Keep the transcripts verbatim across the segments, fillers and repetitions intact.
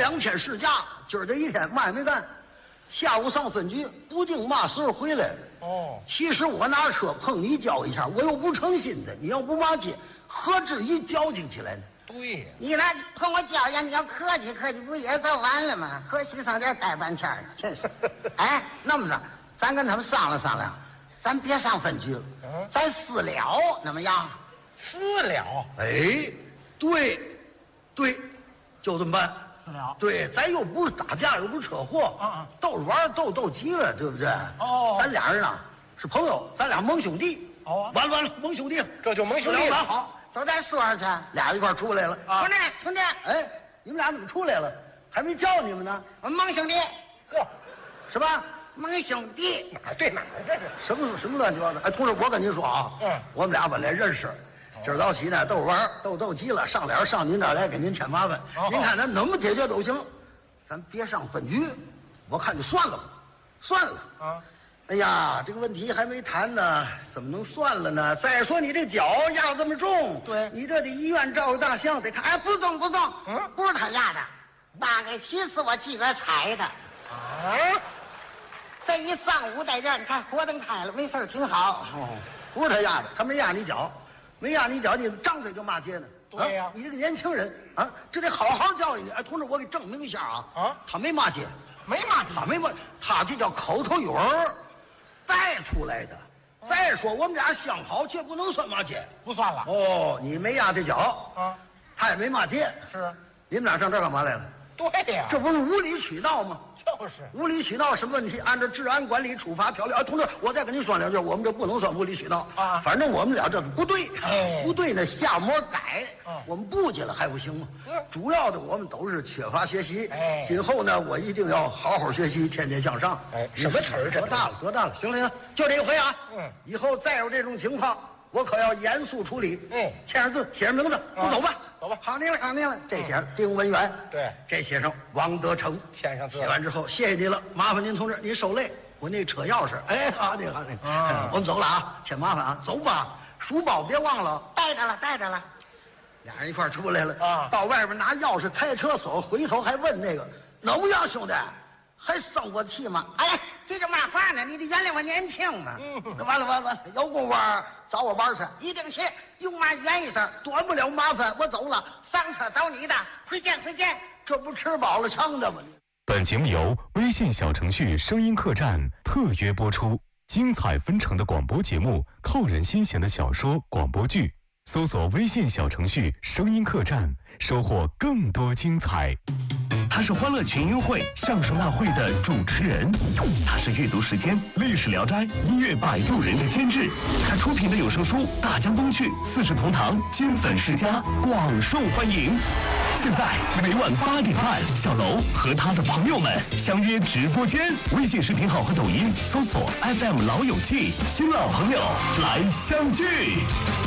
两天事假，今儿这一天嘛也没干，下午上分局，不定嘛时候回来。 哦， 其实我拿车碰你叫一下，我又不诚心的，你要不骂街，何至于矫情起来呢？ 对呀， 你来碰我叫一下，你要客气客气，不也早完了吗？可惜上这待半天了，真是。哎，那么着，咱跟他们商量商量，咱别上分局了， 嗯咱私了，怎么样？ 私了， 哎，对，对，就这么办。 私了。 对，咱又不是打架，又不是车祸， 嗯嗯逗着玩儿斗斗急了，对不对？ 哦咱俩人呢是朋友，咱俩盟兄弟。 哦完了完了，盟兄弟， 这就盟兄弟私了了完好， 走，咱说上去。 俩一块儿出来了。 啊兄弟，兄弟， 哎，你们俩怎么出来了？还没叫你们呢， 我们盟兄弟， 呵， 是吧？ 盟兄弟， 哪儿对哪儿这是？ 什么什么乱七八糟？哎，同志，我跟您说啊， 嗯我们俩本来认识，今儿早起呢逗着玩儿斗斗急了，上脸上您这儿来给您添麻烦。 哦您看咱怎么解决都行，咱别上分局，我看就算了吧，算了。 啊， 哎呀，这个问题还没谈呢，怎么能算了呢？再说你这脚压这么重， 对你这得医院照个大相，得看。 哎，不中不中， 嗯不是他压的，大概其实我自个儿踩的。 啊， 这一上午在这儿，你看火灯开了，没事儿挺好。 哦，不是他压的，他没压你脚，没压你脚，你张嘴就骂街呢。 对呀啊你这个年轻人啊，这得好好教育你。哎，同志，我给证明一下啊， 啊他没骂街， 没嘛他没骂，他这叫口头语儿带出来的。再说我们俩相好，这不能算骂街。 不算了。 哦，你没压这脚， 啊， 他也没骂街， 是， 你们俩上这儿干嘛来了？ 对呀， 这不是无理取闹吗？ 就是无理取闹什么问题？按照治安管理处罚条例，啊，同志，我再跟您说两句，我们这不能算无理取闹啊反正我们俩这不对， 哎不对呢，下模改， 嗯我们不去了还不行吗？ 嗯主要的我们都是缺乏学习， 哎今后呢，我一定要好好学习，天天向上。 哎什么词儿这多大了？多大了？行了行了，就这一回啊。 嗯以后再有这种情况，我可要严肃处理。 嗯签上字，写上名字， 啊都走吧。 走吧好您了，好您了。这写上丁文元， 对这写上王德成。 签上字了写完之后，谢谢你了，麻烦您同志，您受累。我那车钥匙，哎，好那个好那个， 啊我们走了啊，添麻烦啊，走吧，书包别忘了。 带着了，带着了。 俩人一块儿出来了啊到外边拿钥匙开车锁，回头还问那个能不样兄弟，还生过气吗？ 哎，这叫嘛话呢？你得原谅我年轻嘛。 嗯那完了完了完了，有功夫啊找我玩去， 一定去，用嘛原一声， 短不了麻烦，我走了。 上车找你的，回见回见。 这不吃饱了撑的吗？你本节目由微信小程序声音客栈特约播出，精彩纷呈的广播节目，扣人心弦的小说、广播剧，搜索微信小程序声音客栈，收获更多精彩。 他是欢乐群英会相声大会的主持人，他是阅读时间、历史聊斋、音乐摆渡人的监制，他出品的有声书《大江东去》《四世同堂》，金粉世家，广受欢迎。现在每晚八点半，小楼和他的朋友们相约直播间，微信视频号和抖音搜索 F M 老友记，新老朋友来相聚。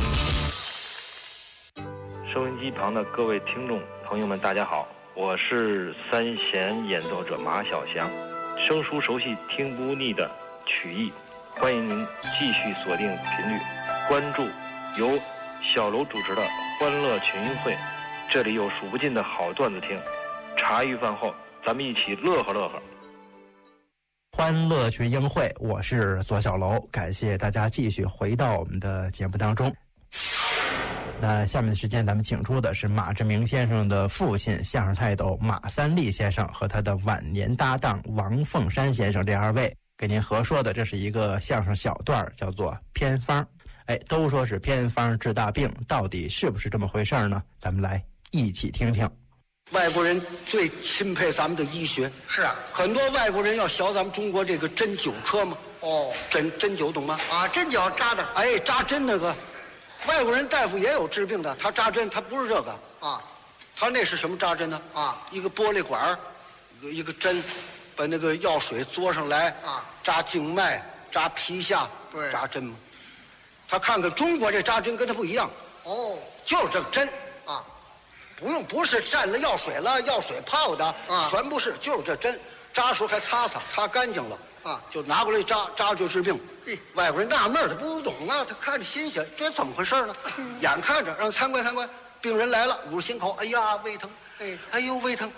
收音机旁的各位听众朋友们，大家好，我是三弦演奏者马小祥，生疏熟悉听不腻的曲艺，欢迎您继续锁定频率，关注由小楼主持的欢乐群英会，这里有数不尽的好段子听，茶余饭后咱们一起乐呵乐呵。 欢乐群英会，我是左小楼，感谢大家继续回到我们的节目当中。那下面的时间，咱们请出的是马志明先生的父亲，相声泰斗马三立先生和他的晚年搭档王凤山先生，这二位给您合说的，这是一个相声小段，叫做偏方。哎，都说是偏方治大病，到底是不是这么回事呢？咱们来一起听听。 外国人最钦佩咱们的医学， 是啊， 很多外国人要学咱们中国这个针灸科嘛。 哦针针灸懂吗？ 啊，针脚扎的哎，扎针那个，外国人大夫也有治病的，他扎针他不是这个， 啊他那是什么扎针呢？ 啊， 一个玻璃管儿，一个一个针，把那个药水嘬上来啊， 扎静脉，扎皮下， 对扎针嘛。他看看中国这扎针跟他不一样， 哦就是这个针。 啊不用，不是蘸了药水了，药水泡的啊全不是，就是这针，扎的时候还擦擦，擦干净了啊就拿过来扎，扎就治病。 嘿外国人纳闷儿，他不懂啊，他看着新鲜，这怎么回事呢？眼看着让参观参观，病人来了，捂着心口，哎呀胃疼， 哎哎呦胃疼，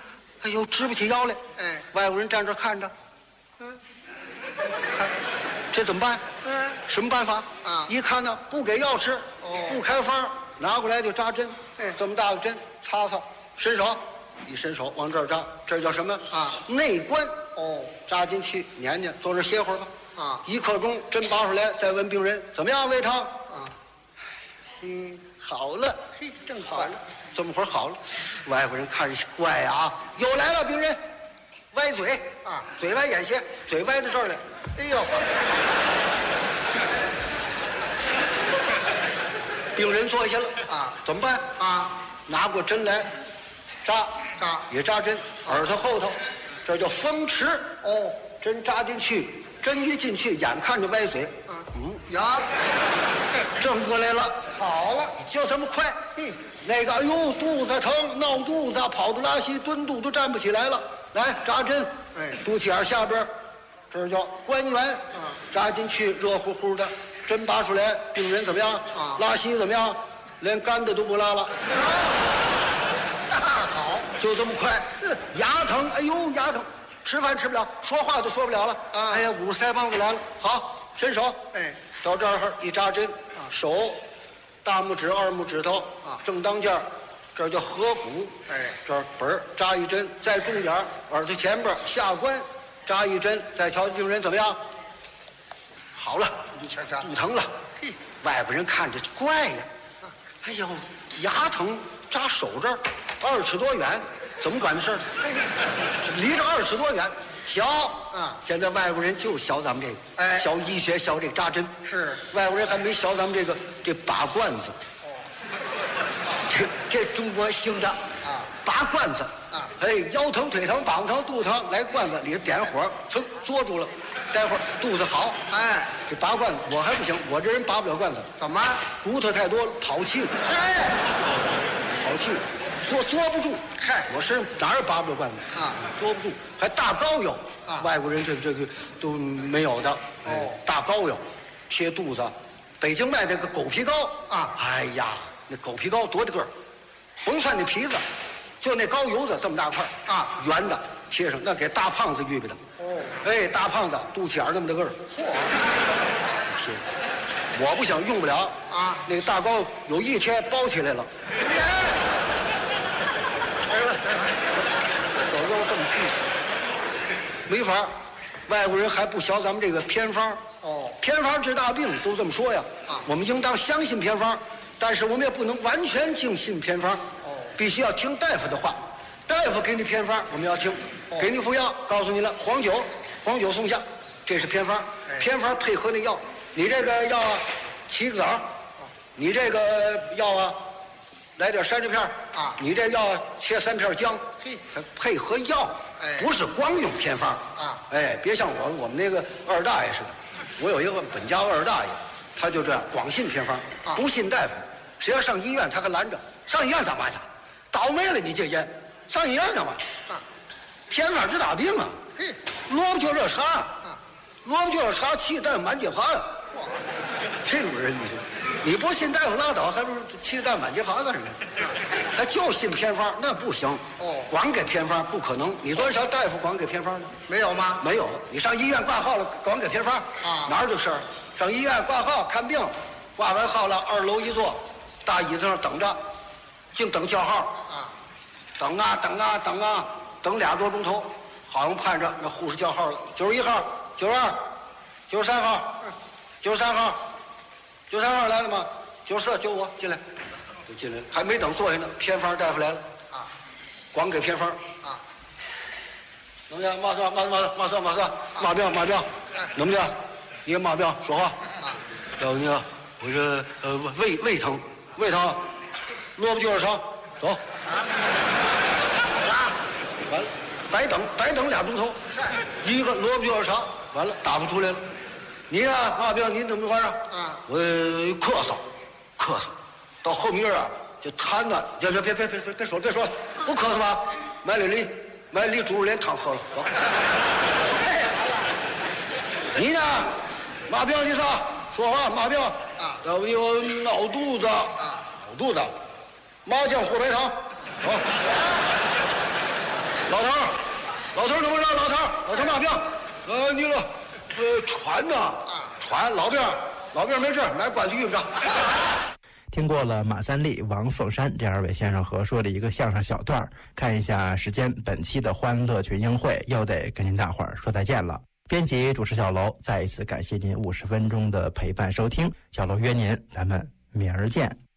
哎呦，直不起腰来。 哎， 外国人站这看着， 嗯， 看这怎么办？ 嗯， 什么办法？ 啊一看呢，不给药吃， 哦不开方，拿过来就扎针。 哎这么大个针，擦擦，伸手，一伸手往这儿扎，这叫什么？ 啊内关。 哦， 扎进去，粘粘，坐那歇会儿吧。 啊一刻钟，针拔出来，再问病人怎么样，胃疼？ 啊， 嗯，好了。 嘿，正好了好了，， 这么会儿好了。外国人看着怪啊，又来了病人，歪嘴啊， 嘴歪眼斜，嘴歪到这儿来。 哎呦， 病人坐下了啊， 怎么办？ 啊， 拿过针来，扎扎也扎针，耳朵后头，这叫风池。 哦， 针扎进去，针一进去，眼看着歪嘴， 啊嗯， 呀， 正过来了。 好了， 就这么快， 嗯， 那个哎呦肚子疼，闹肚子，跑肚拉稀，蹲肚都站不起来了。来扎针， 哎肚脐眼下边，这叫关元，扎进去，热乎乎的，针拔出来，病人怎么样？ 啊拉稀怎么样？连干的都不拉了， 那好， 就这么快。牙疼，哎呦牙疼，吃饭吃不了，说话都说不了了。 啊哎呀，捂腮帮子来了。好，伸手， 哎， 到这儿一扎针，手，大拇指、二拇指头啊正当间儿，这叫合谷。 哎这儿本儿扎一针，在中间儿耳朵前边儿下关扎一针，再瞧病人怎么样？好了， 你瞧瞧， 不疼了。 嘿， 外国人看着怪呀，哎呦，牙疼扎手这儿，二尺多远，怎么管的事儿？离着二尺多远，小啊现在外国人就学咱们这个， 哎学医学，学这个扎针。 是外国人还没学咱们这个这拔罐子。这这中国兴的啊， 拔罐子啊哎，腰疼、腿疼、膀子疼、肚子疼，来罐子里点火，噌嘬住了，待会儿肚子好。 哎， 这拔罐子我还不行，我这人拔不了罐子， 怎么？ 骨头太多了，跑气了， 哎， 跑气了，嘬嘬不住。 嗨我身上哪儿拔不了罐子啊？ 嘬不住，还大膏药啊外国人这个这个都没有的。哎哦大膏药贴肚子，北京卖那个狗皮膏啊哎呀，那狗皮膏多大个儿，甭算那皮子，就那膏油子这么大块儿啊， 圆的贴上，那给大胖子预备的。 哦， 哎，大胖子肚脐眼儿那么大个儿， 嚯， 贴。我不想用不了啊那个大膏有一天包起来了， 哎了， 手又这么细，没法儿。外国人还不学咱们这个偏方。 哦， 偏方治大病都这么说呀。 啊我们应当相信偏方，但是我们也不能完全净信偏方。 哦， 必须要听大夫的话。大夫给你偏方，我们要听。 哦给你服药，告诉你了，黄酒，黄酒松下，这是偏方。 哎偏方配合那药，你这个药啊，起个枣儿，你这个药啊，来点山楂片儿啊你这药啊切三片姜， 嘿还配合药， 哎不是光用偏方啊哎，别像我我们那个二大爷似的，我有一个本家二大爷，他就这样光信偏方， 啊不信大夫，谁要上医院他还拦着，上医院干嘛去？倒霉了你戒烟，上医院干嘛？ 啊， 偏方治大病啊， 嘿， 萝卜就热茶， 啊， 萝卜就热茶，气蛋满街爬呀。 嚯， 这种人你说，你不信大夫拉倒，还不是气蛋满街爬干什么？他就信偏方，那不行。 哦光给偏方不可能。你多少大夫光给偏方呢？ 没有吗？ 没有，你上医院挂号了，光给偏方啊哪有这事儿？上医院挂号看病，挂完号了，二楼一坐，大椅子上等着，净等叫号， 啊， 等啊等啊等啊，等俩多钟头，好像盼着那护士叫号了，九十一号、九十二、九十三号、九十三号、九十三号来了吗？九十四、九五进来，就进来了，还没等坐下呢，偏方大夫来了， 啊， 光给偏方。 啊， 怎么的？马上马马马上马上马病马病，怎么的？你马病说话。 啊， 要不你我这呃胃胃疼，胃疼，萝卜就热茶，走。完了，白等白等俩钟头，一个萝卜就热茶，完了打不出来了。你呢？马病你怎么回事？ 啊， 我咳嗽，咳嗽，到后面啊就痰呢，别别别别别别别说了别说了，不咳嗽吧？买点梨，买梨煮连汤喝了，走。你呢？马病你啥？说话马病啊要不你我闹肚子啊， 闹肚子，麻酱火白糖，走。 老头儿，老头儿怎么着？老头儿，老头儿嘛病？呃，你了，呃，喘呐，喘，老病，老病没事，买关子晕着。 听过了马三立、王凤山这二位先生合说的一个相声小段，看一下时间，本期的欢乐群英会又得跟您大伙儿说再见了。编辑主持小楼，再一次感谢您五十分钟的陪伴收听，小楼约您，咱们明儿见。